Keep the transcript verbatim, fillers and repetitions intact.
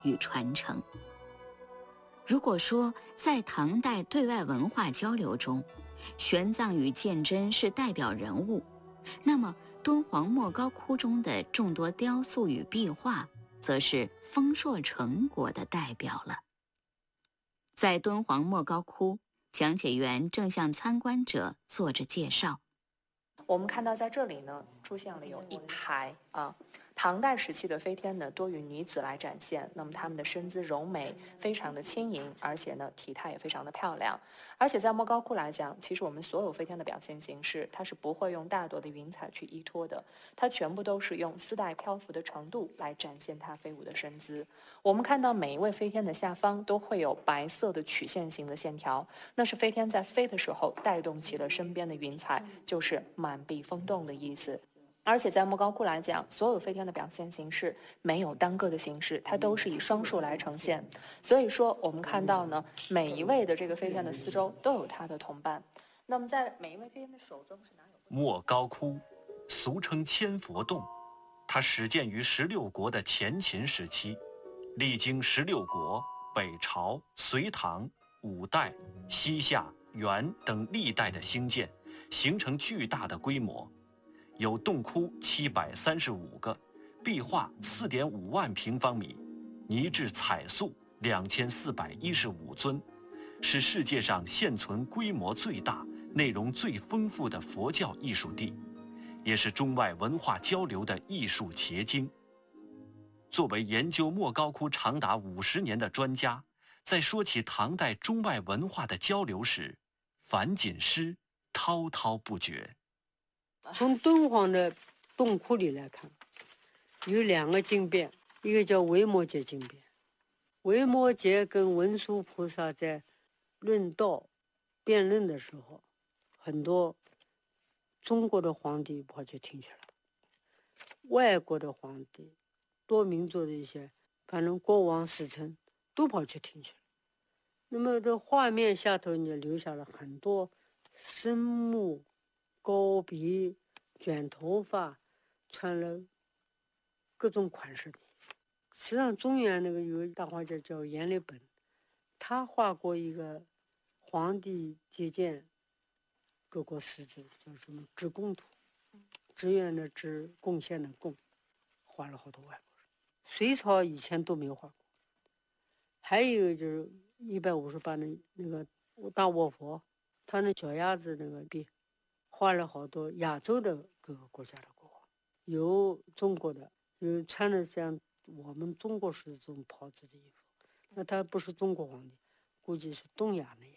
与传承。如果说在唐代对外文化交流中，玄奘与鉴真是代表人物，那么敦煌莫高窟中的众多雕塑与壁画，则是丰硕成果的代表了。在敦煌莫高窟，讲解员正向参观者做着介绍。 我们看到在这里呢，出现了有一排啊，唐代时期的飞天呢，多与女子来展现。那么她们的身姿柔美，非常的轻盈，而且呢，体态也非常的漂亮。而且在莫高窟来讲，其实我们所有飞天的表现形式，它是不会用大朵的云彩去依托的，它全部都是用丝带漂浮的程度来展现它飞舞的身姿。我们看到每一位飞天的下方都会有白色的曲线型的线条，那是飞天在飞的时候带动起了身边的云彩，就是满壁风动的意思。而且在莫高窟来讲，所有飞天的表现形式没有单个的形式，它都是以双数来呈现。所以说，我们看到呢，每一位的这个飞天的四周都有它的同伴。那么在每一位飞天的手中是哪有？ 莫高窟，俗称千佛洞，它始建于十六国的前秦时期，历经十六国、北朝、隋唐、五代、西夏、元等历代的兴建，形成巨大的规模。有洞窟七百三十五个，壁画四点五万平方米，泥质彩塑两千四百一十五尊，是世界上现存规模最大、内容最丰富的佛教艺术地，也是中外文化交流的艺术结晶。作为研究莫高窟长达五十年的专家，在说起唐代中外文化的交流时，樊锦诗滔滔不绝。 从敦煌的洞窟里来看，有两个经变，一个叫维摩诘经变。维摩诘跟文殊菩萨在论道辩论的时候，很多中国的皇帝跑去听去了，外国的皇帝、多民族的一些，反正国王使臣都跑去听去了。那么这画面下头你留下了很多深目、高鼻、卷头发，穿了各种款式的。实际上，中原那个有大画家叫阎立本，他画过一个皇帝接见各国使者，叫什么支贡图，支援的支，贡献的贡，画了好多外国人。隋朝以前都没画过。还有一个就是一百五十八的那个大卧佛，他那脚丫子那个壁，画了好多亚洲的各个国家的国王，有中国的，有穿的像我们中国式这种袍子的衣服，那他不是中国皇帝，估计是东亚那